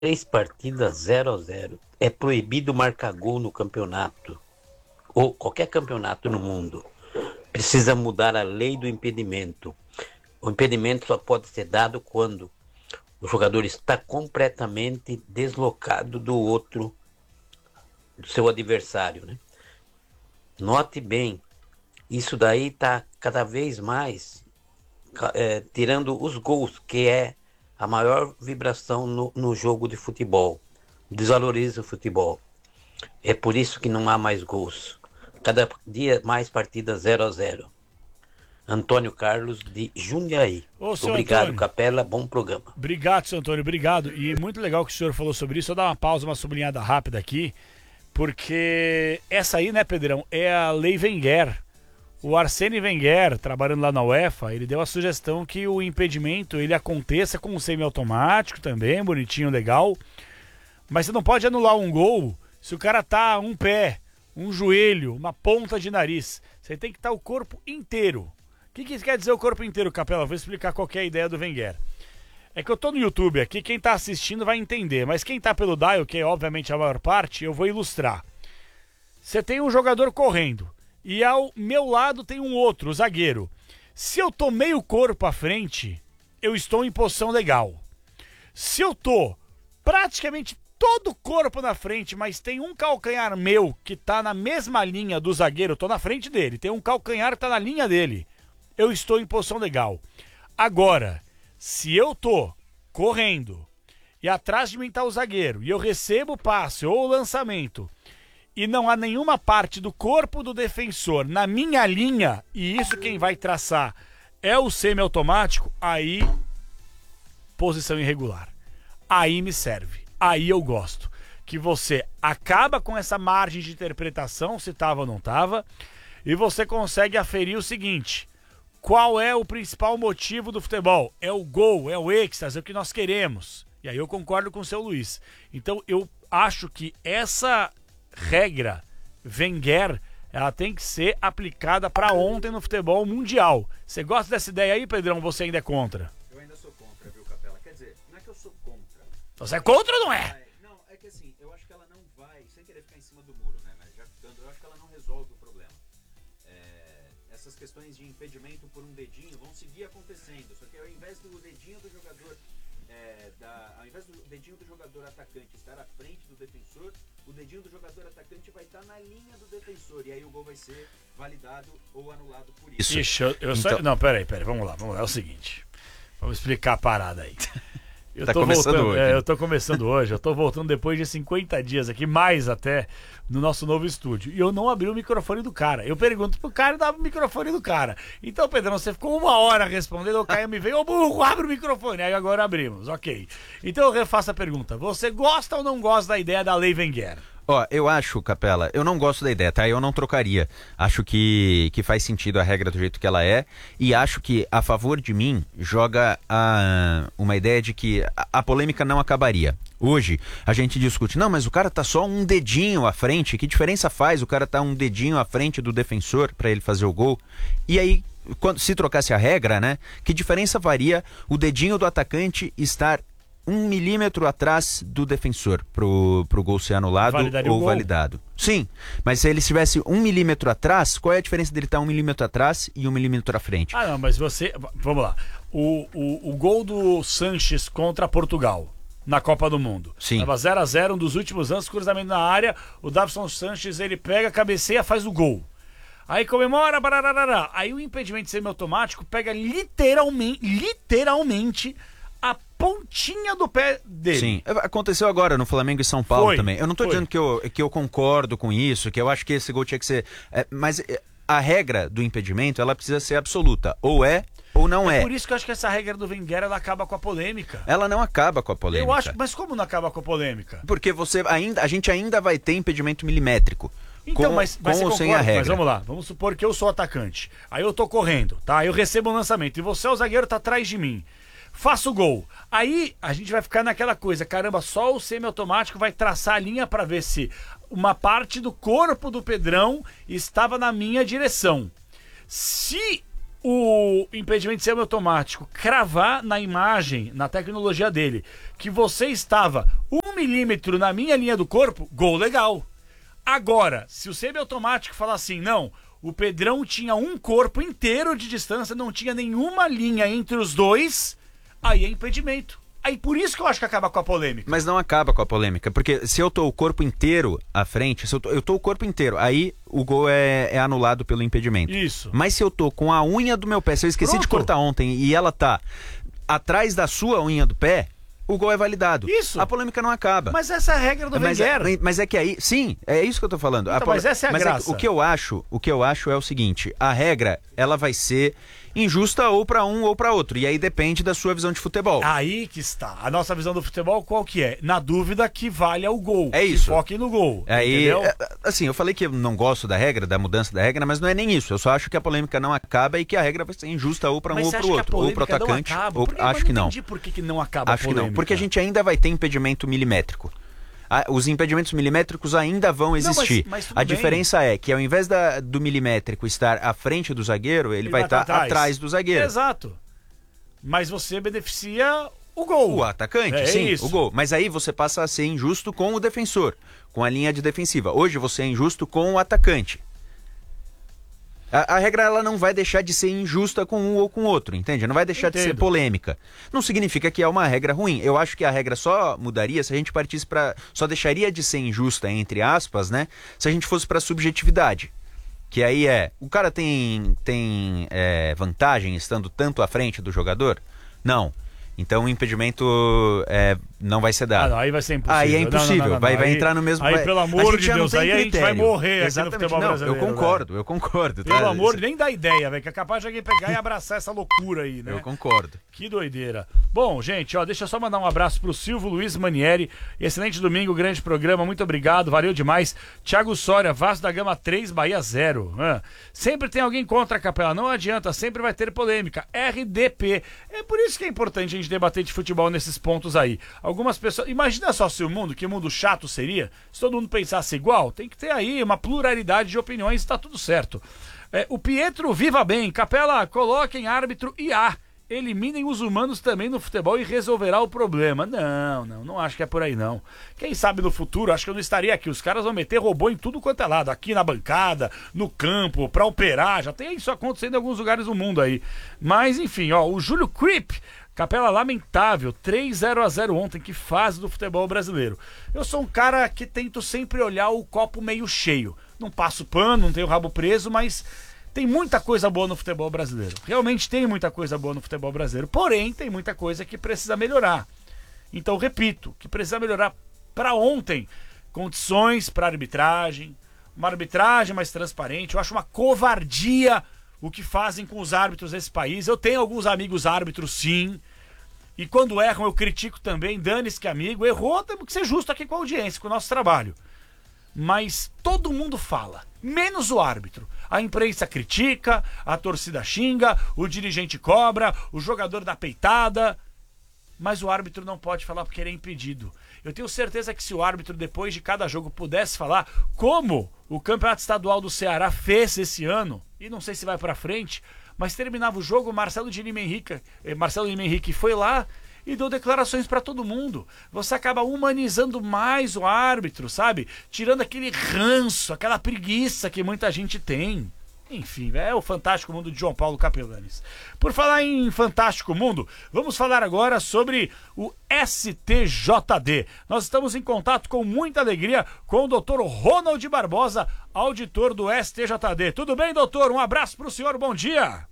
3 partidas 0-0. É proibido marcar gol no campeonato, ou qualquer campeonato no mundo. Precisa mudar a lei do impedimento. O impedimento só pode ser dado quando o jogador está completamente deslocado do seu adversário, né? Note bem, isso daí está cada vez mais tirando os gols, que é a maior vibração no jogo de futebol. Desvaloriza o futebol. É por isso que não há mais gols. Cada dia mais partidas 0-0. Antônio Carlos de Jundiaí. Ô, seu Obrigado, Antônio. Capela. Bom programa. Obrigado, seu Antônio, obrigado. E muito legal que o senhor falou sobre isso. Vou dar uma pausa, uma sublinhada rápida aqui, porque essa aí, né, Pedrão, é a Lei Wenger. O Arsene Wenger, trabalhando lá na UEFA, ele deu a sugestão que o impedimento ele aconteça com um semiautomático também, bonitinho, legal. Mas você não pode anular um gol se o cara tá um pé, um joelho, uma ponta de nariz. Você tem que estar o corpo inteiro. O que quer dizer o corpo inteiro, Capela? Vou explicar qual que é a ideia do Wenger. É que eu tô no YouTube aqui, quem tá assistindo vai entender, mas quem tá pelo dial, que é obviamente a maior parte, eu vou ilustrar. Você tem um jogador correndo, e ao meu lado tem um outro, o zagueiro. Se eu tô meio corpo à frente, eu estou em posição legal. Se eu tô praticamente todo o corpo na frente, mas tem um calcanhar meu que tá na mesma linha do zagueiro, eu tô na frente dele, tem um calcanhar que tá na linha dele, eu estou em posição legal. Agora, se eu tô correndo e atrás de mim tá o zagueiro e eu recebo o passe ou o lançamento e não há nenhuma parte do corpo do defensor na minha linha, e isso quem vai traçar é o semiautomático, aí posição irregular. Aí me serve. Aí eu gosto. Que você acaba com essa margem de interpretação, se tava ou não tava, e você consegue aferir o seguinte: qual é o principal motivo do futebol? É o gol, é o êxtase, é o que nós queremos. E aí eu concordo com o seu Luiz. Então eu acho que essa regra Wenger, ela tem que ser aplicada para ontem no futebol mundial. Você gosta dessa ideia aí, Pedrão, ou você ainda é contra? Eu ainda sou contra, viu, Capela? Quer dizer, não é que eu sou contra. Você é contra ou não é? Não, é que assim, eu acho que ela não vai, sem querer ficar em cima do muro, né? Mas já ficando, eu acho que ela não resolve o problema. Essas questões de impedimento por um dedinho vão seguir acontecendo. Só que ao invés do dedinho do jogador, ao invés do dedinho do jogador atacante estar à frente do defensor, o dedinho do jogador atacante vai estar na linha do defensor. E aí o gol vai ser validado ou anulado por isso. Ixi, Não, peraí, vamos lá. É o seguinte. Vamos explicar a parada aí. Eu tô começando hoje. Eu tô começando hoje, eu tô voltando depois de 50 dias aqui, mais até, no nosso novo estúdio. E eu não abri o microfone do cara. Eu pergunto pro cara e dava o microfone do cara. Então, Pedrão, você ficou 1 hora respondendo, o Caio me veio, ô burro, abre o microfone. Aí agora abrimos, ok. Então eu refaço a pergunta. Você gosta ou não gosta da ideia da Lei Wenger? Ó, eu acho, Capela, eu não gosto da ideia, tá? Eu não trocaria. Acho que faz sentido a regra do jeito que ela é, e acho que, a favor de mim, joga uma ideia de que a polêmica não acabaria. Hoje, a gente discute, não, mas o cara tá só um dedinho à frente, que diferença faz o cara tá um dedinho à frente do defensor para ele fazer o gol? E aí, se trocasse a regra, né, que diferença faria o dedinho do atacante estar 1 milímetro atrás do defensor pro gol ser anulado ou validado? Sim, mas se ele estivesse 1 milímetro atrás, qual é a diferença dele estar 1 milímetro atrás e 1 milímetro à frente? Ah, não, mas você... Vamos lá. O gol do Sanches contra Portugal na Copa do Mundo. Sim. Tava 0-0, um dos últimos anos, cruzamento na área, o Davinson Sanches, ele pega, cabeceia, faz o gol. Aí comemora, barararará. Aí o impedimento semiautomático pega literalmente a pontinha do pé dele. Sim, aconteceu agora no Flamengo e São Paulo também. Eu não tô dizendo que eu concordo com isso, que eu acho que esse gol tinha que ser... mas a regra do impedimento, ela precisa ser absoluta. Ou é, ou não é. É por isso que eu acho que essa regra do Wenger, ela acaba com a polêmica. Ela não acaba com a polêmica. Eu acho, mas como não acaba com a polêmica? Porque a gente ainda vai ter impedimento milimétrico. Então, mas com ou sem a regra. Mas vamos lá, vamos supor que eu sou atacante. Aí eu tô correndo, tá? Eu recebo um lançamento e você, o zagueiro, tá atrás de mim. Faço o gol. Aí a gente vai ficar naquela coisa, caramba, só o semiautomático vai traçar a linha para ver se uma parte do corpo do Pedrão estava na minha direção. Se o impedimento semiautomático cravar na imagem, na tecnologia dele, que você estava 1 milímetro na minha linha do corpo, gol legal. Agora, se o semiautomático falar assim, não, o Pedrão tinha um corpo inteiro de distância, não tinha nenhuma linha entre os dois, aí é impedimento. Aí por isso que eu acho que acaba com a polêmica. Mas não acaba com a polêmica, porque se eu tô o corpo inteiro à frente, se eu tô o corpo inteiro, aí o gol é anulado pelo impedimento. Isso. Mas se eu tô com a unha do meu pé, se eu esqueci de cortar ontem e ela tá atrás da sua unha do pé, o gol é validado. Isso. A polêmica não acaba. Mas essa é a regra do Wenger. Mas é que aí, sim, é isso que eu tô falando. Então, mas essa é a graça. O que eu acho é o seguinte, a regra, ela vai ser injusta ou para um ou para outro, e aí depende da sua visão de futebol. Aí que está. A nossa visão do futebol qual que é? Na dúvida que valha o gol. É isso. Que foque no gol. Aí, entendeu? assim, eu falei que eu não gosto da regra, da mudança da regra, mas não é nem isso. Eu só acho que a polêmica não acaba e que a regra vai ser injusta ou para um ou para o outro, ou para o atacante, ou acho que não. Entendi por que não acaba Acho a que polêmica. não, porque a gente ainda vai ter impedimento milimétrico. Os impedimentos milimétricos ainda vão existir. Mas tudo a bem. diferença é que ao invés do milimétrico estar à frente do zagueiro, ele vai estar atrás do zagueiro. Exato. Mas você beneficia o gol. O atacante, sim, isso. o gol. Mas aí você passa a ser injusto com o defensor, com a linha de defensiva. Hoje você é injusto com o atacante. A regra ela não vai deixar de ser injusta com um ou com o outro, entende? Não vai deixar de ser polêmica. Não significa que é uma regra ruim. Eu acho que a regra só mudaria se a gente partisse para... Só deixaria de ser injusta, entre aspas, né? Se a gente fosse para subjetividade. Que aí o cara tem vantagem estando tanto à frente do jogador? Não. Então o impedimento não vai ser dado. Aí vai ser impossível. Aí é impossível. Não. Vai aí, entrar no mesmo... Aí, pelo amor de Deus, aí a gente vai morrer Exatamente. aqui no futebol brasileiro. Eu concordo. Pelo amor, nem dá ideia, velho, que é capaz de alguém pegar e abraçar essa loucura aí, né? Eu concordo. Que doideira. Bom, gente, deixa eu só mandar um abraço pro Silvio Luiz Manieri. Excelente domingo, grande programa, muito obrigado, valeu demais. Thiago Soria, Vasco da Gama 3, Bahia 0. Sempre tem alguém contra a Capela, não adianta, sempre vai ter polêmica. RDP. É por isso que é importante a gente debater de futebol nesses pontos aí. Algumas pessoas... Imagina só se o mundo, que mundo chato seria, se todo mundo pensasse igual. Tem que ter aí uma pluralidade de opiniões e tá tudo certo. O Pietro Viva Bem. Capela, coloquem árbitro IA. Eliminem os humanos também no futebol e resolverá o problema. Não acho que é por aí não. Quem sabe no futuro, acho que eu não estaria aqui. Os caras vão meter robô em tudo quanto é lado. Aqui na bancada, no campo, pra operar. Já tem isso acontecendo em alguns lugares do mundo aí. Mas enfim, o Júlio Creep. Capela lamentável, 3-0 ontem, que fase do futebol brasileiro. Eu sou um cara que tento sempre olhar o copo meio cheio. Não passo pano, não tenho o rabo preso, mas tem muita coisa boa no futebol brasileiro. Realmente tem muita coisa boa no futebol brasileiro. Porém, tem muita coisa que precisa melhorar. Então, repito, que precisa melhorar para ontem. Condições para arbitragem, uma arbitragem mais transparente. Eu acho uma covardia o que fazem com os árbitros desse país. Eu tenho alguns amigos árbitros, sim. E quando erram, eu critico também. Dane-se que amigo. Errou, temos que ser justo aqui com a audiência, com o nosso trabalho. Mas todo mundo fala, menos o árbitro. A imprensa critica, a torcida xinga, o dirigente cobra, o jogador dá peitada. Mas o árbitro não pode falar porque ele é impedido. Eu tenho certeza que se o árbitro, depois de cada jogo, pudesse falar como o Campeonato Estadual do Ceará fez esse ano, e não sei se vai pra frente, mas terminava o jogo, Marcelo Lima Henrique foi lá e deu declarações pra todo mundo. Você acaba humanizando mais o árbitro, sabe? Tirando aquele ranço, aquela preguiça que muita gente tem. Enfim, é o Fantástico Mundo de João Paulo Capelanes. Por falar em Fantástico Mundo, vamos falar agora sobre o STJD. Nós estamos em contato com muita alegria com o Dr. Ronald Barbosa, auditor do STJD. Tudo bem, doutor? Um abraço para o senhor, bom dia.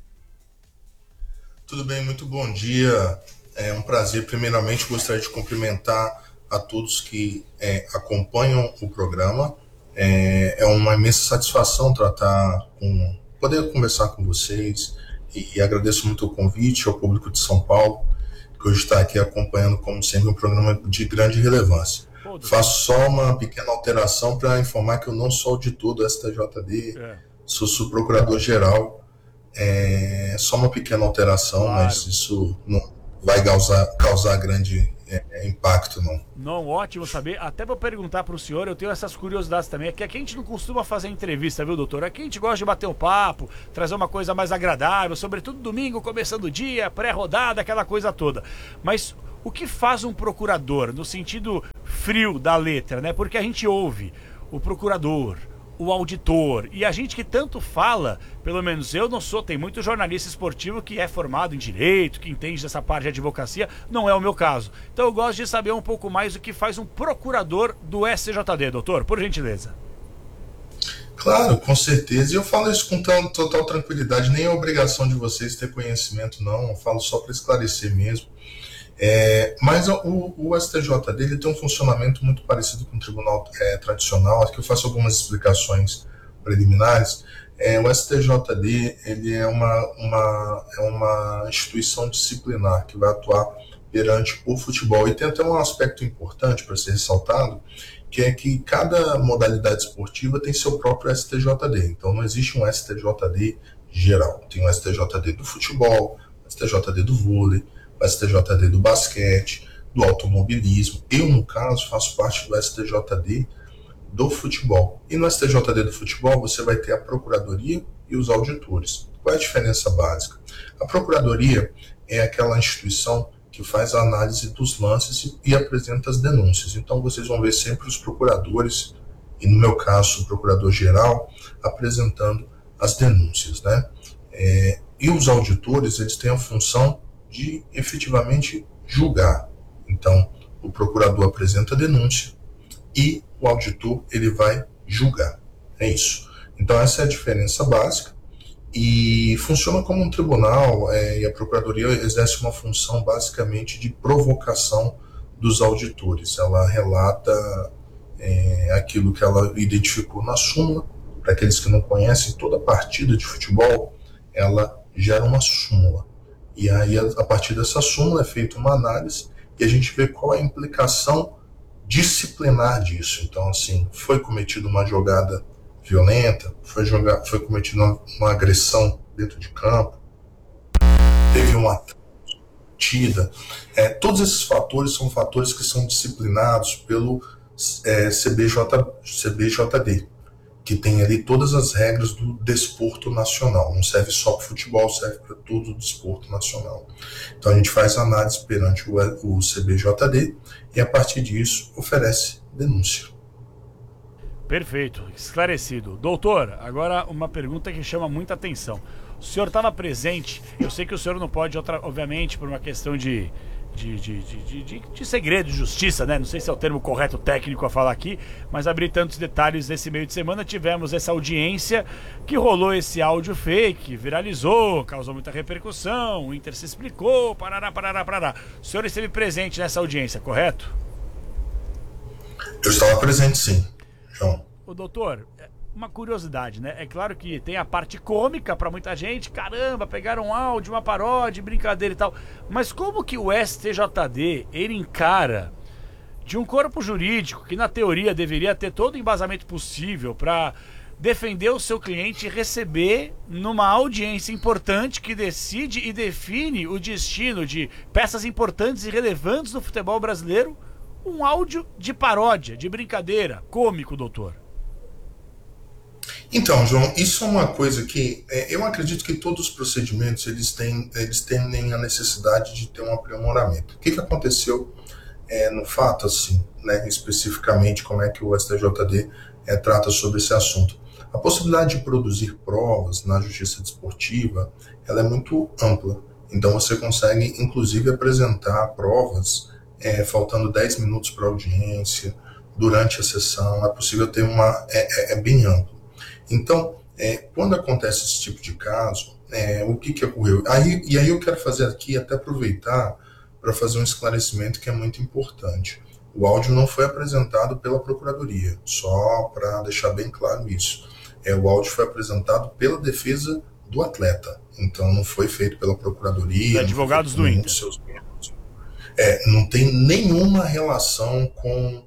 Tudo bem, muito bom dia. É um prazer. Primeiramente, gostaria de cumprimentar a todos que acompanham o programa. É uma imensa satisfação poder conversar com vocês e agradeço muito o convite ao público de São Paulo, que hoje está aqui acompanhando, como sempre, um programa de grande relevância. Faço só uma pequena alteração para informar que eu não sou auditor do STJD, sou subprocurador-geral. Só uma pequena alteração, claro. Mas isso não vai causar grande impacto, não. Não, ótimo saber. Até vou perguntar para o senhor, eu tenho essas curiosidades também. É que aqui a gente não costuma fazer entrevista, viu, doutor? Aqui a gente gosta de bater um papo, trazer uma coisa mais agradável, sobretudo domingo, começando o dia, pré-rodada, aquela coisa toda. Mas o que faz um procurador, no sentido frio da letra, né? Porque a gente ouve o procurador, o auditor, e a gente que tanto fala, pelo menos eu não sou, tem muito jornalista esportivo que é formado em direito, que entende dessa parte de advocacia, não é o meu caso. Então eu gosto de saber um pouco mais o que faz um procurador do STJD, doutor, por gentileza. Claro, com certeza, e eu falo isso com total tranquilidade, nem é obrigação de vocês ter conhecimento, não, eu falo só para esclarecer mesmo. Mas o STJD ele tem um funcionamento muito parecido com o tribunal tradicional. Aqui eu faço algumas explicações preliminares. O STJD ele é uma instituição disciplinar que vai atuar perante o futebol. E tem até um aspecto importante para ser ressaltado, que é que cada modalidade esportiva tem seu próprio STJD. Então não existe um STJD geral. Tem o STJD do futebol, o STJD do vôlei, o STJD do basquete, do automobilismo. Eu, no caso, faço parte do STJD do futebol. E no STJD do futebol você vai ter a procuradoria e os auditores. Qual é a diferença básica? A procuradoria é aquela instituição que faz a análise dos lances e apresenta as denúncias. Então vocês vão ver sempre os procuradores, e no meu caso o procurador-geral, apresentando as denúncias, né? E os auditores, eles têm a função de efetivamente julgar. Então, o procurador apresenta a denúncia e o auditor ele vai julgar. É isso. Então, essa é a diferença básica e funciona como um tribunal e a procuradoria exerce uma função basicamente de provocação dos auditores. Ela relata aquilo que ela identificou na súmula. Para aqueles que não conhecem, toda partida de futebol, ela gera uma súmula. E aí, a partir dessa súmula, é feita uma análise e a gente vê qual é a implicação disciplinar disso. Então, assim, foi cometida uma jogada violenta, foi cometida uma agressão dentro de campo, teve uma partida. Todos esses fatores são fatores que são disciplinados pelo CBJD, que tem ali todas as regras do desporto nacional. Não serve só para o futebol, serve para todo o desporto nacional. Então a gente faz análise perante o CBJD e a partir disso oferece denúncia. Perfeito, esclarecido. Doutor, agora uma pergunta que chama muita atenção. O senhor estava presente, eu sei que o senhor não pode, obviamente, por uma questão de segredo, de justiça, né? Não sei se é o termo correto técnico a falar aqui, mas abrir tantos detalhes nesse meio de semana. Tivemos essa audiência que rolou esse áudio fake, viralizou, causou muita repercussão, o Inter se explicou, parará. O senhor esteve presente nessa audiência, correto? Eu estava presente, sim, João. Ô, doutor, uma curiosidade, né? É claro que tem a parte cômica pra muita gente. Caramba, pegaram um áudio, uma paródia, brincadeira e tal. Mas como que o STJD, ele encara de um corpo jurídico que na teoria deveria ter todo o embasamento possível pra defender o seu cliente e receber numa audiência importante que decide e define o destino de peças importantes e relevantes do futebol brasileiro, um áudio de paródia, de brincadeira, cômico, doutor? Então, João, isso é uma coisa que eu acredito que todos os procedimentos eles têm a necessidade de ter um aprimoramento. O que aconteceu no fato, assim, né, especificamente, como é que o STJD trata sobre esse assunto? A possibilidade de produzir provas na justiça desportiva, ela é muito ampla. Então você consegue, inclusive, apresentar provas faltando 10 minutos para a audiência, durante a sessão, é possível ter é bem amplo. Então, quando acontece esse tipo de caso, o que ocorreu? Aí eu quero fazer aqui, até aproveitar para fazer um esclarecimento que é muito importante. O áudio não foi apresentado pela Procuradoria, só para deixar bem claro isso. O áudio foi apresentado pela defesa do atleta, então não foi feito pela Procuradoria. Os advogados do Inter. Não tem nenhuma relação com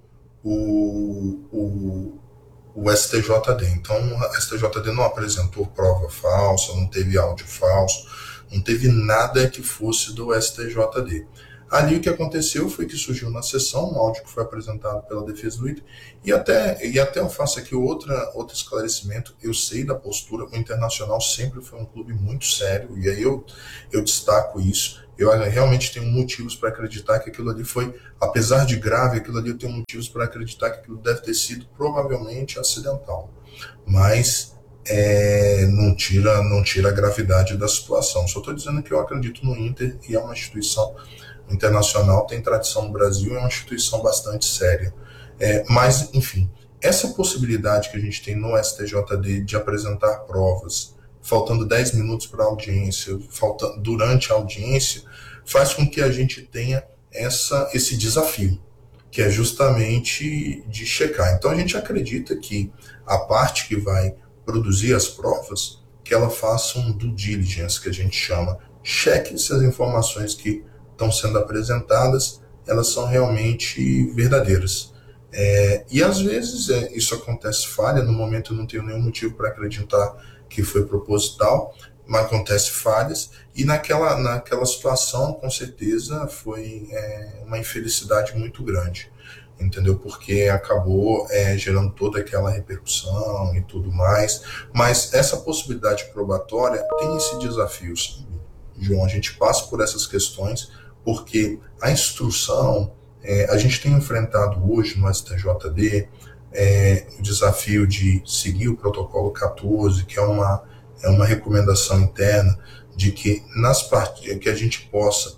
o STJD. Então, o STJD não apresentou prova falsa, não teve áudio falso, não teve nada que fosse do STJD. Ali o que aconteceu foi que surgiu na sessão um áudio que foi apresentado pela defesa do Inter, e até eu faço aqui outro esclarecimento. Eu sei da postura, o Internacional sempre foi um clube muito sério, e aí eu destaco isso. Eu realmente tenho motivos para acreditar que aquilo ali foi, apesar de grave, aquilo ali eu tenho motivos para acreditar que aquilo deve ter sido provavelmente acidental. Mas não tira a gravidade da situação. Só estou dizendo que eu acredito no Inter, e é uma instituição internacional, tem tradição no Brasil, é uma instituição bastante séria. Mas, enfim, essa possibilidade que a gente tem no STJD de apresentar provas, faltando 10 minutos para a audiência, durante a audiência, faz com que a gente tenha esse desafio, que é justamente de checar. Então a gente acredita que a parte que vai produzir as provas, que ela faça um due diligence, que a gente chama, cheque se as informações que estão sendo apresentadas, elas são realmente verdadeiras. E às vezes isso acontece falha, no momento eu não tenho nenhum motivo para acreditar que foi proposital, mas acontece falhas, e naquela situação, com certeza, foi uma infelicidade muito grande, entendeu? Porque acabou gerando toda aquela repercussão e tudo mais, mas essa possibilidade probatória tem esse desafio, sabe, João? A gente passa por essas questões, porque a instrução, a gente tem enfrentado hoje no STJD o desafio de seguir o protocolo 14, que é uma recomendação interna de que que a gente possa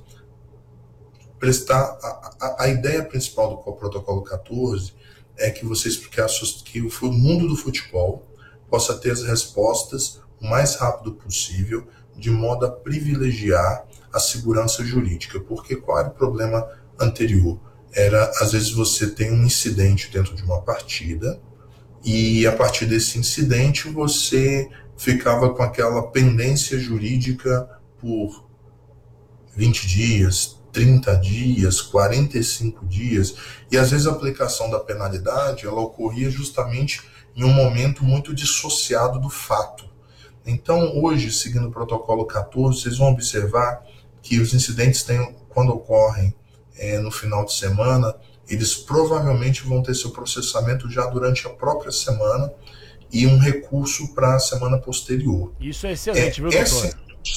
prestar a ideia principal do protocolo 14 é que que o mundo do futebol possa ter as respostas o mais rápido possível, de modo a privilegiar a segurança jurídica. Porque qual era o problema anterior? Às vezes você tem um incidente dentro de uma partida, e a partir desse incidente você ficava com aquela pendência jurídica por 20 dias, 30 dias, 45 dias, e às vezes a aplicação da penalidade ela ocorria justamente em um momento muito dissociado do fato. Então hoje, seguindo o protocolo 14, vocês vão observar que os incidentes quando ocorrem no final de semana, eles provavelmente vão ter seu processamento já durante a própria semana, e um recurso para a semana posterior. Isso é excelente, viu, doutor?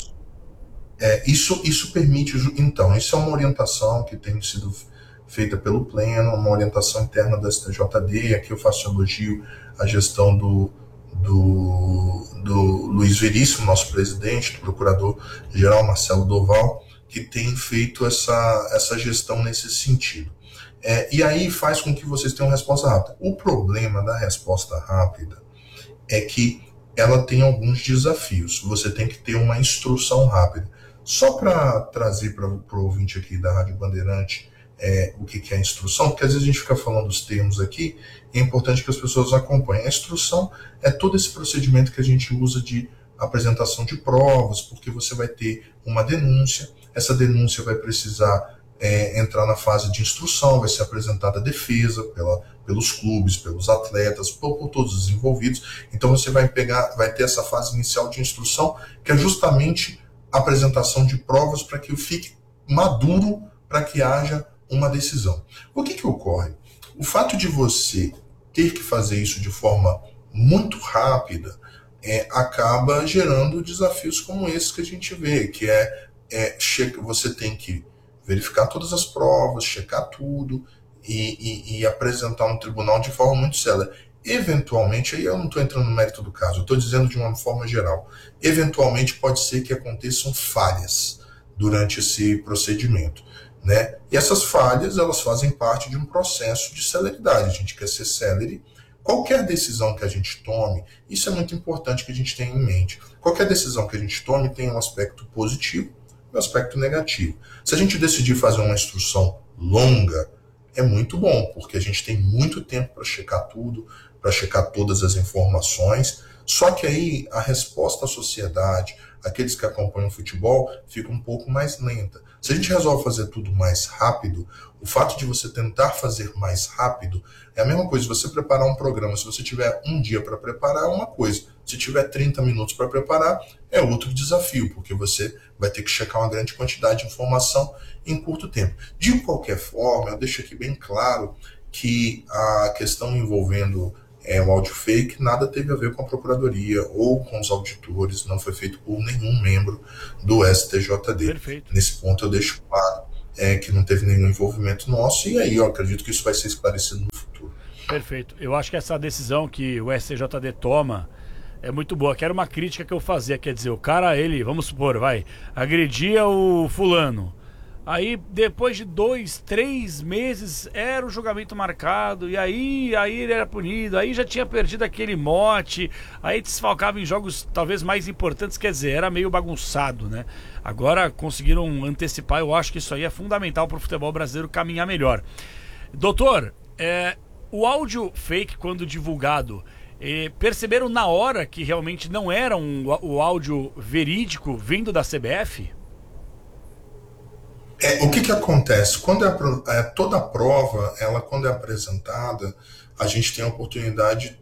Isso permite, então, isso é uma orientação que tem sido feita pelo Pleno, uma orientação interna da STJD. Aqui eu faço elogio à gestão do Luiz Veríssimo, nosso presidente, do procurador-geral Marcelo Doval, que tem feito essa gestão nesse sentido. E aí faz com que vocês tenham resposta rápida. O problema da resposta rápida é que ela tem alguns desafios. Você tem que ter uma instrução rápida. Só para trazer para o ouvinte aqui da Rádio Bandeirante o que é a instrução, porque às vezes a gente fica falando os termos aqui, e é importante que as pessoas acompanhem. A instrução é todo esse procedimento que a gente usa de apresentação de provas, porque você vai ter uma denúncia, essa denúncia vai precisar entrar na fase de instrução, vai ser apresentada a defesa pelos clubes, pelos atletas, por todos os envolvidos. Então você vai ter essa fase inicial de instrução, que é justamente a apresentação de provas para que fique maduro, para que haja uma decisão. O que ocorre? O fato de você ter que fazer isso de forma muito rápida acaba gerando desafios como esse que a gente vê, que você tem que verificar todas as provas, checar tudo e apresentar no tribunal de forma muito célere. Eventualmente, aí eu não estou entrando no mérito do caso, eu estou dizendo de uma forma geral, eventualmente pode ser que aconteçam falhas durante esse procedimento, né? E essas falhas, elas fazem parte de um processo de celeridade. A gente quer ser célere. Qualquer decisão que a gente tome, isso é muito importante que a gente tenha em mente. Qualquer decisão que a gente tome tem um aspecto positivo e um aspecto negativo. Se a gente decidir fazer uma instrução longa, é muito bom, porque a gente tem muito tempo para checar tudo, para checar todas as informações. Só que aí a resposta à sociedade, aqueles que acompanham o futebol, fica um pouco mais lenta. Se a gente resolve fazer tudo mais rápido, o fato de você tentar fazer mais rápido é a mesma coisa. Se você preparar um programa, se você tiver um dia para preparar, é uma coisa. Se tiver 30 minutos para preparar, é outro desafio, porque você vai ter que checar uma grande quantidade de informação em curto tempo. De qualquer forma, eu deixo aqui bem claro que a questão envolvendo o áudio fake nada teve a ver com a Procuradoria ou com os auditores, não foi feito por nenhum membro do STJD. Perfeito. Nesse ponto eu deixo claro que não teve nenhum envolvimento nosso, e aí eu acredito que isso vai ser esclarecido no futuro. Perfeito. Eu acho que essa decisão que o STJD toma é muito boa, que era uma crítica que eu fazia, quer dizer, o cara, ele, vamos supor, agredia o fulano. Aí, depois de 2, 3 meses, era o julgamento marcado, e aí ele era punido, aí já tinha perdido aquele mote, aí desfalcava em jogos talvez mais importantes, quer dizer, era meio bagunçado, né? Agora conseguiram antecipar, eu acho que isso aí é fundamental para o futebol brasileiro caminhar melhor. Doutor, o áudio fake, quando divulgado, perceberam na hora que realmente não era o áudio verídico vindo da CBF? O que acontece? Quando toda a prova, quando é apresentada, a gente tem a oportunidade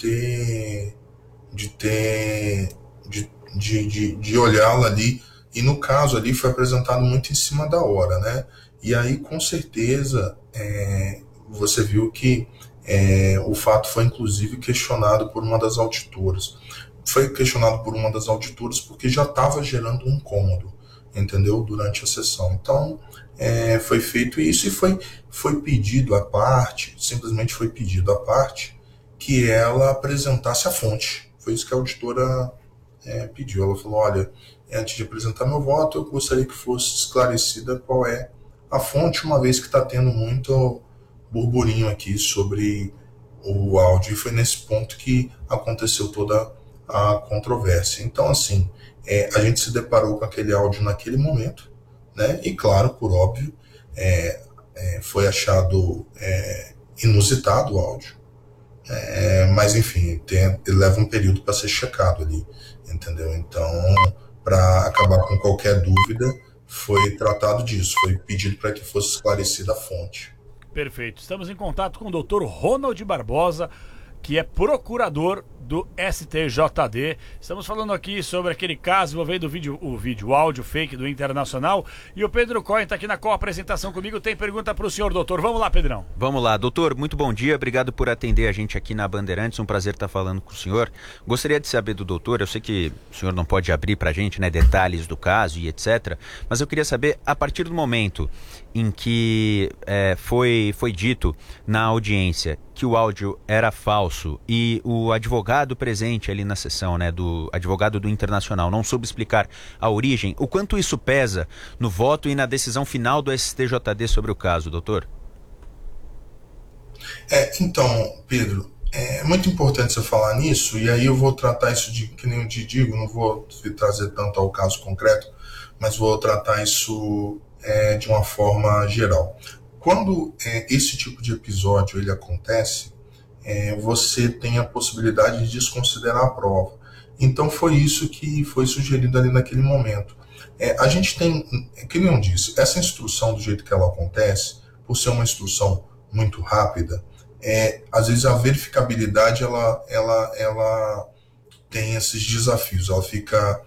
de olhá-la ali, e no caso ali foi apresentado muito em cima da hora, né? E aí, com certeza, você viu que o fato foi inclusive questionado por uma das auditoras. Foi questionado por uma das auditoras porque já estava gerando um incômodo, entendeu? Durante a sessão. Então, foi feito isso e foi pedido à parte, simplesmente foi pedido à parte, que ela apresentasse a fonte. Foi isso que a auditora pediu. Ela falou, olha, antes de apresentar meu voto, eu gostaria que fosse esclarecida qual é a fonte, uma vez que está tendo muito burburinho aqui sobre o áudio. E foi nesse ponto que aconteceu toda a controvérsia. Então, assim, a gente se deparou com aquele áudio naquele momento, né? E claro, por óbvio, foi achado inusitado o áudio, mas enfim, ele leva um período para ser checado ali, entendeu? Então, para acabar com qualquer dúvida, foi tratado disso, foi pedido para que fosse esclarecida a fonte. Perfeito. Estamos em contato com o Dr. Ronald Barbosa, que é procurador do STJD. Estamos falando aqui sobre aquele caso envolvendo o áudio fake do Internacional. E o Pedro Cohen está aqui na co-apresentação comigo. Tem pergunta para o senhor, doutor. Vamos lá, Pedrão. Vamos lá, doutor. Muito bom dia. Obrigado por atender a gente aqui na Bandeirantes. Um prazer estar falando com o senhor. Gostaria de saber do doutor, eu sei que o senhor não pode abrir para a gente, né, detalhes do caso e etc. Mas eu queria saber, a partir do momento em que foi dito na audiência que o áudio era falso e o advogado presente ali na sessão, né, do advogado do Internacional, não soube explicar a origem, o quanto isso pesa no voto e na decisão final do STJD sobre o caso, doutor? Então, Pedro, é muito importante você falar nisso, e aí eu vou tratar isso que nem eu te digo, não vou trazer tanto ao caso concreto, mas vou tratar isso de uma forma geral. Quando esse tipo de episódio ele acontece, você tem a possibilidade de desconsiderar a prova. Então foi isso que foi sugerido ali naquele momento. A gente tem, que nem eu disse, essa instrução do jeito que ela acontece, por ser uma instrução muito rápida, às vezes a verificabilidade ela tem esses desafios, ela fica...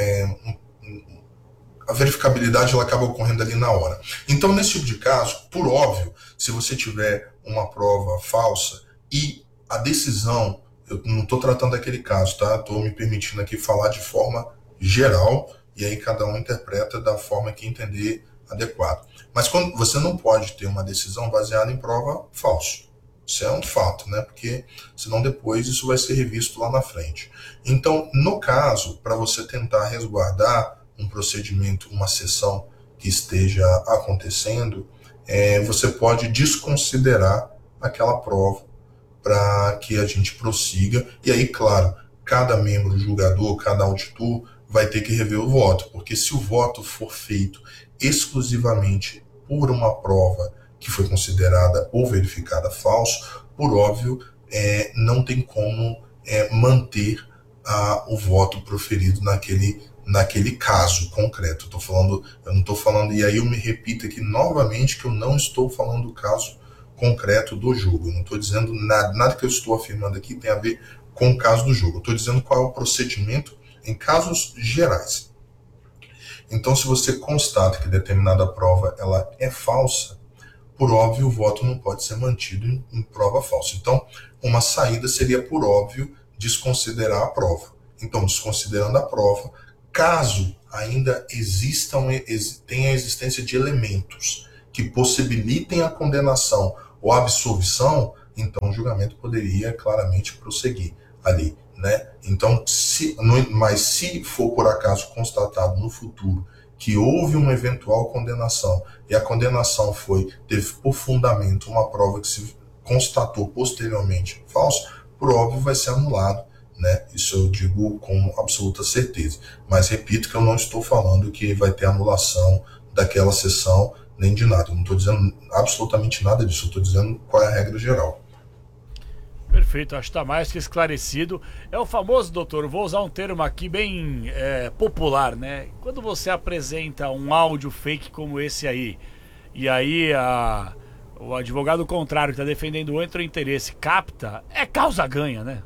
a verificabilidade ela acaba ocorrendo ali na hora. Então, nesse tipo de caso, por óbvio, se você tiver uma prova falsa e a decisão, eu não estou tratando daquele caso, tá? Estou me permitindo aqui falar de forma geral, e aí cada um interpreta da forma que entender adequado. Mas quando você não pode ter uma decisão baseada em prova falsa. Isso é um fato, né? Porque senão depois isso vai ser revisto lá na frente. Então, no caso, para você tentar resguardar um procedimento, uma sessão que esteja acontecendo, você pode desconsiderar aquela prova para que a gente prossiga. E aí, claro, cada membro julgador, cada auditor vai ter que rever o voto, porque se o voto for feito exclusivamente por uma prova que foi considerada ou verificada falso, por óbvio, não tem como manter o voto proferido naquele caso concreto. Eu não estou falando, e aí eu me repito aqui novamente que eu não estou falando do caso concreto do jogo. Eu não estou dizendo nada que eu estou afirmando aqui tem a ver com o caso do jogo. Eu estou dizendo qual é o procedimento em casos gerais. Então, se você constata que determinada prova ela é falsa, por óbvio, o voto não pode ser mantido em prova falsa. Então, uma saída seria, por óbvio, desconsiderar a prova. Então, desconsiderando a prova, caso ainda tenha a existência de elementos que possibilitem a condenação ou a absolvição, então o julgamento poderia claramente prosseguir ali, né? Então, mas se for por acaso constatado no futuro que houve uma eventual condenação e a condenação teve por fundamento uma prova que se constatou posteriormente falsa, por óbvio vai ser anulado, né? Isso eu digo com absoluta certeza. Mas repito que eu não estou falando que vai ter anulação daquela sessão nem de nada. Eu não estou dizendo absolutamente nada disso. Eu estou dizendo qual é a regra geral. Perfeito, acho que está mais que esclarecido. É o famoso, doutor, vou usar um termo aqui bem popular, né? Quando você apresenta um áudio fake como esse aí, e aí o advogado contrário que está defendendo outro interesse capta, é causa ganha, né?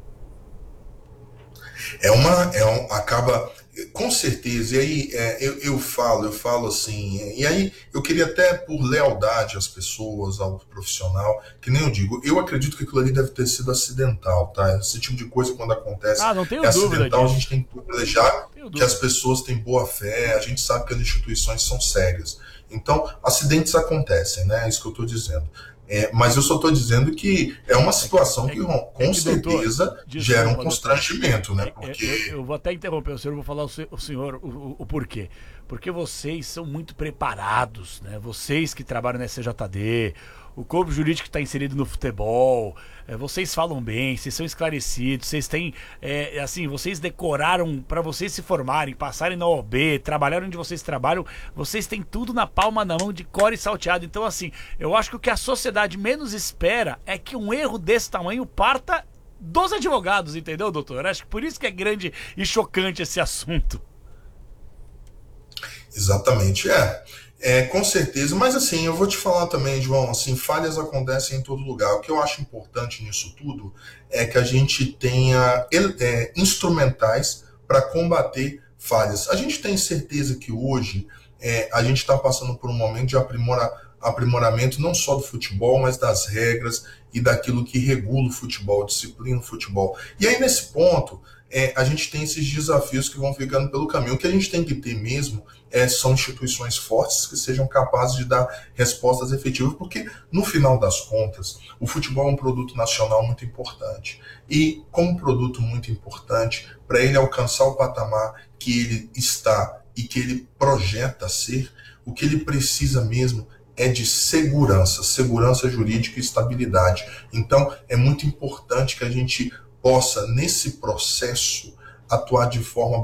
Acaba, com certeza, e aí eu falo assim, e aí eu queria até por lealdade às pessoas, ao profissional, que nem eu digo, eu acredito que aquilo ali deve ter sido acidental, tá? Esse tipo de coisa quando acontece não tenho é dúvida acidental, disso. A gente tem que privilegiar que as pessoas têm boa fé, a gente sabe que as instituições são sérias. Então, acidentes acontecem, né? É isso que eu estou dizendo. Mas eu só estou dizendo que é uma situação que com certeza doutor, gera um constrangimento, né? Porque... Eu vou até interromper o senhor, vou falar o senhor o porquê. Porque vocês são muito preparados, né? Vocês que trabalham na SJD, o corpo jurídico que está inserido no futebol, vocês falam bem, vocês são esclarecidos, vocês têm, assim, vocês decoraram para vocês se formarem, passarem na OAB, trabalharam onde vocês trabalham, vocês têm tudo na palma da mão de cor e salteado. Então, assim, eu acho que o que a sociedade menos espera é que um erro desse tamanho parta dos advogados, entendeu, doutor? Acho que por isso que é grande e chocante esse assunto. Exatamente, com certeza, mas assim, eu vou te falar também, João, assim, falhas acontecem em todo lugar. O que eu acho importante nisso tudo é que a gente tenha instrumentais para combater falhas. A gente tem certeza que hoje a gente está passando por um momento de aprimoramento não só do futebol, mas das regras e daquilo que regula o futebol, disciplina o futebol. E aí, nesse ponto, a gente tem esses desafios que vão ficando pelo caminho. O que a gente tem que ter mesmo são instituições fortes que sejam capazes de dar respostas efetivas, porque, no final das contas, o futebol é um produto nacional muito importante. E, como produto muito importante, para ele alcançar o patamar que ele está e que ele projeta ser, o que ele precisa mesmo é de segurança jurídica e estabilidade. Então, é muito importante que a gente possa, nesse processo, atuar de forma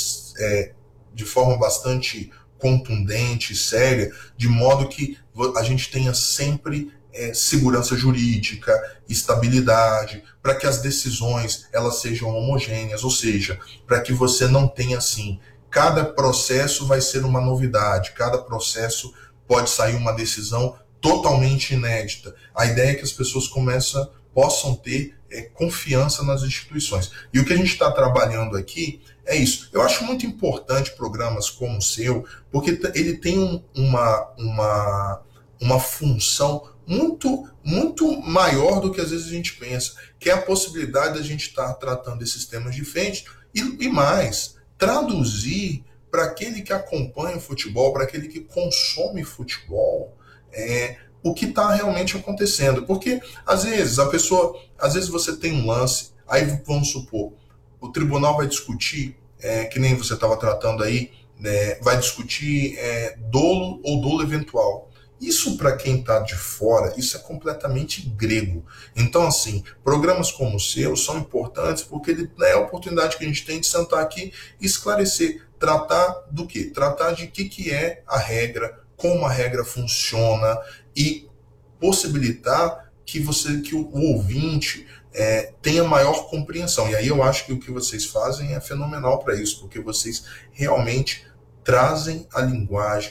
bastante contundente, séria, de modo que a gente tenha sempre segurança jurídica, estabilidade, para que as decisões elas sejam homogêneas, ou seja, para que você não tenha assim, cada processo vai ser uma novidade, cada processo pode sair uma decisão totalmente inédita. A ideia é que as pessoas possam ter confiança nas instituições. E o que a gente está trabalhando aqui é isso. Eu acho muito importante programas como o seu, porque ele tem uma função muito, muito maior do que às vezes a gente pensa, que é a possibilidade da gente estar tratando esses temas de frente e mais, traduzir para aquele que acompanha o futebol, para aquele que consome futebol, o que está realmente acontecendo. Porque, às vezes você tem um lance, aí vamos supor, o tribunal vai discutir, que nem você estava tratando aí, vai discutir dolo ou dolo eventual. Isso, para quem está de fora, isso é completamente grego. Então, assim, programas como o seu são importantes porque ele é a oportunidade que a gente tem de sentar aqui e esclarecer. Tratar do quê? Tratar de que é a regra, como a regra funciona e possibilitar que o ouvinte tenha maior compreensão. E aí eu acho que o que vocês fazem é fenomenal para isso, porque vocês realmente trazem a linguagem,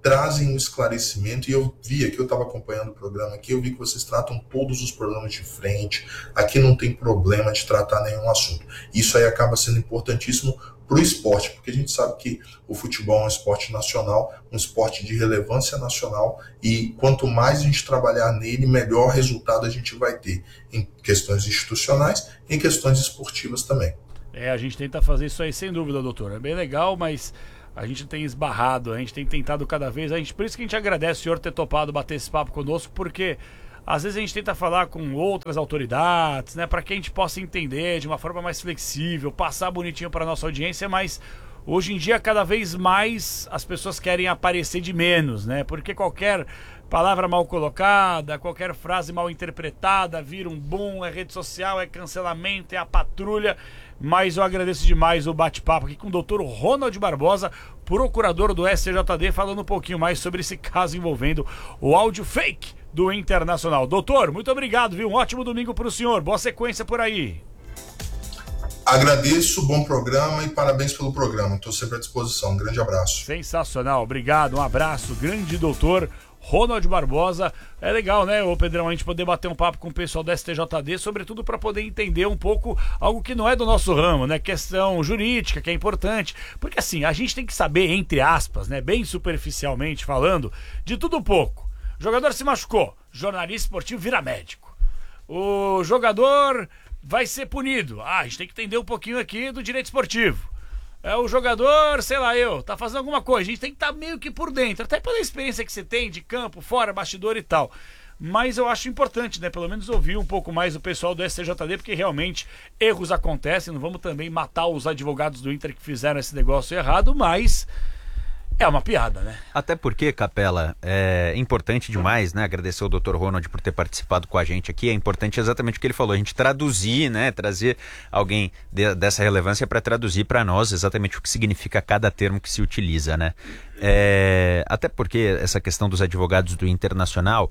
trazem um esclarecimento, e eu vi aqui, eu estava acompanhando o programa aqui, eu vi que vocês tratam todos os problemas de frente, aqui não tem problema de tratar nenhum assunto. Isso aí acaba sendo importantíssimo para o esporte, porque a gente sabe que o futebol é um esporte nacional, um esporte de relevância nacional, e quanto mais a gente trabalhar nele, melhor resultado a gente vai ter, em questões institucionais e em questões esportivas também. A gente tenta fazer isso aí sem dúvida, doutor. É bem legal, mas a gente tem esbarrado, a gente tem tentado cada vez, por isso que a gente agradece o senhor ter topado bater esse papo conosco, porque às vezes a gente tenta falar com outras autoridades, né, para que a gente possa entender de uma forma mais flexível, passar bonitinho para nossa audiência, mas hoje em dia cada vez mais as pessoas querem aparecer de menos, né, porque qualquer palavra mal colocada, qualquer frase mal interpretada vira um boom, é rede social, é cancelamento, é a patrulha. Mas eu agradeço demais o bate-papo aqui com o Dr. Ronald Barbosa, procurador do STJD, falando um pouquinho mais sobre esse caso envolvendo o áudio fake do Internacional. Doutor, muito obrigado, viu? Um ótimo domingo para o senhor. Boa sequência por aí. Agradeço, bom programa e parabéns pelo programa. Estou sempre à disposição. Um grande abraço. Sensacional, obrigado. Um abraço, grande doutor Ronald Barbosa. É legal, né, ô Pedrão, a gente poder bater um papo com o pessoal da STJD, sobretudo para poder entender um pouco algo que não é do nosso ramo, né, questão jurídica, que é importante, porque assim, a gente tem que saber, entre aspas, né, bem superficialmente falando, de tudo um pouco. O jogador se machucou, jornalista esportivo vira médico. O jogador vai ser punido. A gente tem que entender um pouquinho aqui do direito esportivo. O jogador, sei lá, tá fazendo alguma coisa, a gente tem que estar meio que por dentro, até pela experiência que você tem de campo, fora, bastidor e tal. Mas eu acho importante, né, pelo menos ouvir um pouco mais o pessoal do STJD, porque realmente erros acontecem, não vamos também matar os advogados do Inter que fizeram esse negócio errado, mas é uma piada, né? Até porque, Capela, é importante demais, né? Agradecer ao Dr. Ronald por ter participado com a gente aqui. É importante exatamente o que ele falou, a gente traduzir, né? Trazer alguém dessa relevância para traduzir para nós exatamente o que significa cada termo que se utiliza, né? Até porque essa questão dos advogados do Internacional,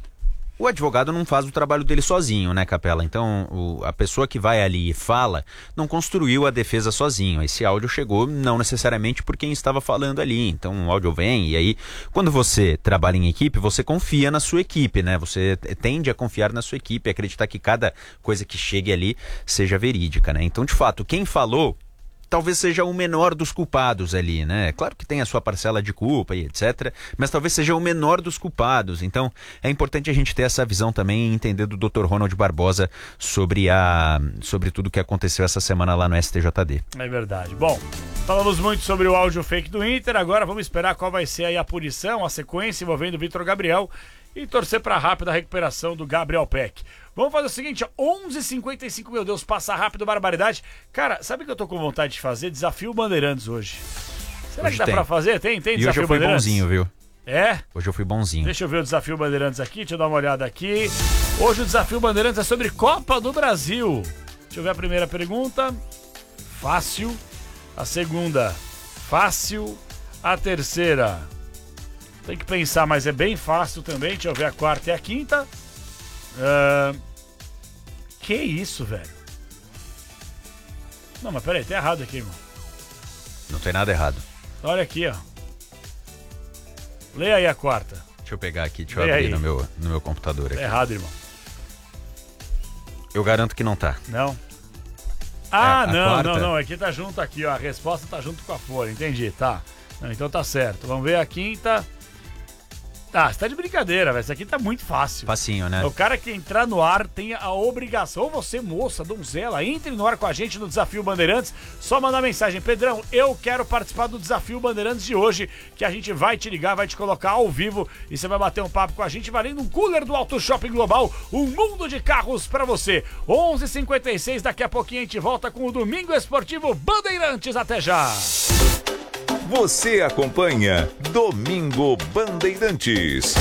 o advogado não faz o trabalho dele sozinho, né, Capela? Então, a pessoa que vai ali e fala não construiu a defesa sozinho. Esse áudio chegou não necessariamente por quem estava falando ali. Então, o áudio vem e aí, quando você trabalha em equipe, você confia na sua equipe, né? Você tende a confiar na sua equipe, acreditar que cada coisa que chegue ali seja verídica, né? Então, de fato, quem falou talvez seja o menor dos culpados ali, né? Claro que tem a sua parcela de culpa e etc, mas talvez seja o menor dos culpados. Então, é importante a gente ter essa visão também e entender do Dr. Ronald Barbosa sobre tudo que aconteceu essa semana lá no STJD. É verdade. Bom, falamos muito sobre o áudio fake do Inter, agora vamos esperar qual vai ser aí a punição, a sequência envolvendo o Vitor Gabriel e torcer para a rápida recuperação do Gabriel Peck. Vamos fazer o seguinte, 11h55, meu Deus, passa rápido, barbaridade. Cara, sabe o que eu tô com vontade de fazer? Desafio Bandeirantes hoje. Será hoje que dá pra fazer? Tem desafio Bandeirantes? E hoje eu fui bonzinho, viu? É? Hoje eu fui bonzinho. Deixa eu ver o desafio Bandeirantes aqui, deixa eu dar uma olhada aqui. Hoje o desafio Bandeirantes é sobre Copa do Brasil. Deixa eu ver a primeira pergunta. Fácil. A segunda, fácil. A terceira, tem que pensar, mas é bem fácil também. Deixa eu ver a quarta e a quinta. Que isso, velho? Não, mas peraí, tá errado aqui, irmão. Não tem nada errado. Olha aqui, ó. Leia aí a quarta. Deixa eu pegar aqui, deixa eu abrir no meu computador aqui. Tá errado, irmão. Eu garanto que não tá. Não? Não. Aqui tá junto aqui, ó. A resposta tá junto com a folha, entendi, tá. Não, então tá certo. Vamos ver a quinta. Você tá de brincadeira, velho. Isso aqui tá muito fácil. Facinho, né? O cara que entrar no ar tem a obrigação. Ou você, moça, donzela, entre no ar com a gente no Desafio Bandeirantes. Só mandar mensagem. Pedrão, eu quero participar do Desafio Bandeirantes de hoje, que a gente vai te ligar, vai te colocar ao vivo e você vai bater um papo com a gente, valendo um cooler do Auto Shopping Global, um mundo de carros pra você. 11h56, daqui a pouquinho a gente volta com o Domingo Esportivo Bandeirantes. Até já! Você acompanha Domingo Bandeirantes.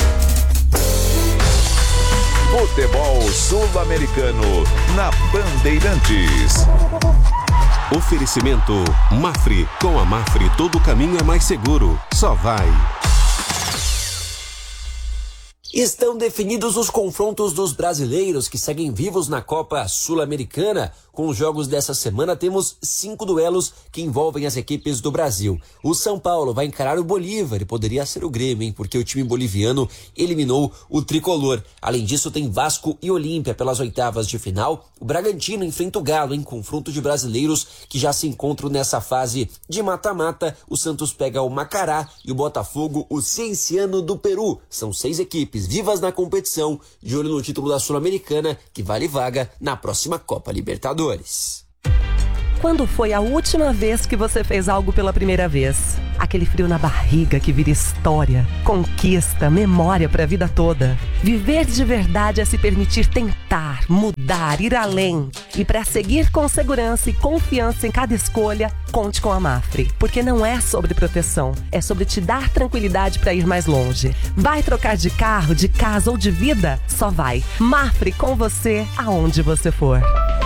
Futebol sul-americano na Bandeirantes. Oferecimento Mafre. Com a Mafre todo caminho é mais seguro. Só vai. Estão definidos os confrontos dos brasileiros que seguem vivos na Copa Sul-Americana. Com os jogos dessa semana, temos 5 duelos que envolvem as equipes do Brasil. O São Paulo vai encarar o Bolívar e poderia ser o Grêmio, hein? Porque o time boliviano eliminou o tricolor. Além disso, tem Vasco e Olímpia pelas oitavas de final. O Bragantino enfrenta o Galo em confronto de brasileiros que já se encontram nessa fase de mata-mata. O Santos pega o Macará e o Botafogo, o Cienciano do Peru. São 6 equipes vivas na competição, de olho no título da Sul-Americana, que vale vaga na próxima Copa Libertadores. Quando foi a última vez que você fez algo pela primeira vez? Aquele frio na barriga que vira história, conquista, memória para a vida toda. Viver de verdade é se permitir tentar, mudar, ir além. E para seguir com segurança e confiança em cada escolha, conte com a Mafre. Porque não é sobre proteção, é sobre te dar tranquilidade para ir mais longe. Vai trocar de carro, de casa ou de vida? Só vai. Mafre com você, aonde você for.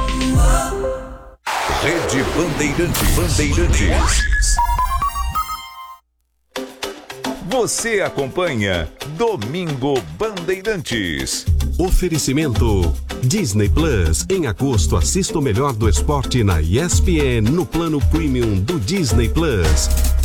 Rede Bandeirantes. Você acompanha Domingo Bandeirantes. Oferecimento Disney Plus. Em agosto, assista o melhor do esporte na ESPN no plano premium do Disney Plus.